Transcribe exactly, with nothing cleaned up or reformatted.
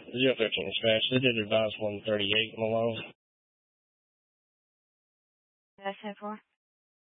zero thirteen dispatch. They did advise one thirty-eight Malone. That's ten four.